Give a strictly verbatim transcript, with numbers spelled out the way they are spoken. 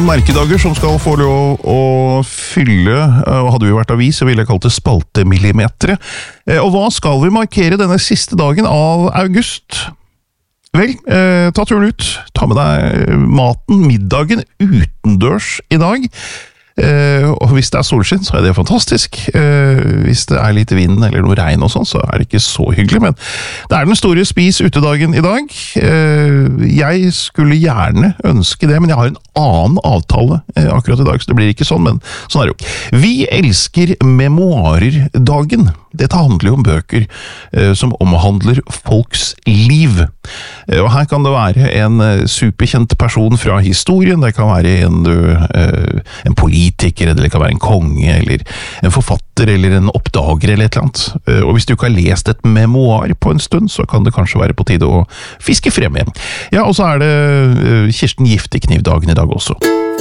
noen merkedager som skal få lov å fylle, og hadde vi vært avis, så ville jeg kalt det spaltemillimetere. Og hva skal vi markere denne siste dagen av august? Vel, eh, ta turen ut, ta med deg maten, middagen utendørs i dag. Eh, og hvis det er solskinn, så er det fantastisk. Eh, hvis det er litt vind eller noe regn og sånn, så er det ikke så hyggelig, men det er den store spis utedagen i dag. Eh, jeg skulle gjerne ønske det, men jeg har en annen avtale eh, akkurat i dag, så det blir ikke sånn, men sånn er det jo. Vi elsker memoarer-dagen. Dette handler jo om bøker eh, som omhandler folks liv. Eh, og her kan det være en eh, superkjent person fra historien, det kan være en, eh, en politiker, eller det kan være en konge, eller en forfatter, eller en oppdager, eller et eller annet. Eh, og hvis du ikke har lest et memoar på en stund, så kan det kanskje være på tide å fiske frem igjen. Ja, og så er det eh, Kirsten Giftekniv-dagen i dag også.